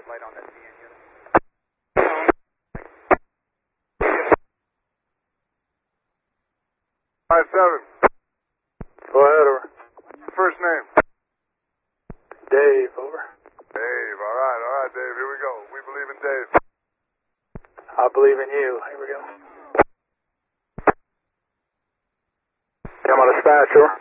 headlight on that CN unit. 5-7. Go ahead, over. First name? Dave, over. Dave, all right, Dave, here we go. We believe in Dave. I believe in you. Here we go. Come on, dispatch, over.